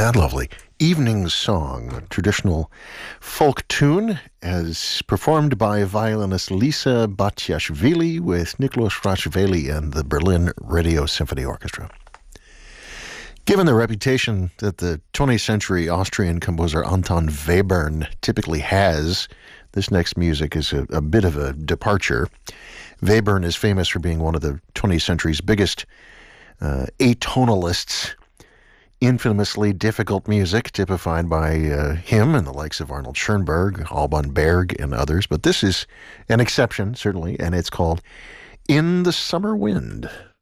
that lovely? Evening Song, a traditional folk tune, as performed by violinist Lisa Batiashvili with Nicholas Rachveli and the Berlin Radio Symphony Orchestra. Given the reputation that the 20th century Austrian composer Anton Webern typically has, this next music is a bit of a departure. Webern is famous for being one of the 20th century's biggest atonalists. Infamously difficult music typified by him and the likes of Arnold Schoenberg, Alban Berg, and others. But this is an exception, certainly, and it's called In the Summer Wind.